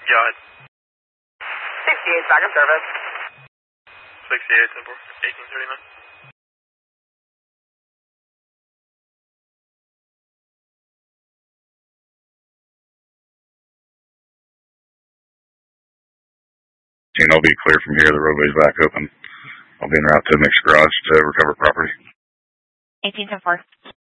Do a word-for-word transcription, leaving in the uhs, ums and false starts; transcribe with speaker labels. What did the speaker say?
Speaker 1: Go ahead.
Speaker 2: sixty-eight, back in service.
Speaker 1: sixty-eight, eighteen thirty-nine.
Speaker 3: I'll be clear from here. The roadway's back open. I'll be en route to Mixed Garage to recover property.
Speaker 4: eighteen ten four.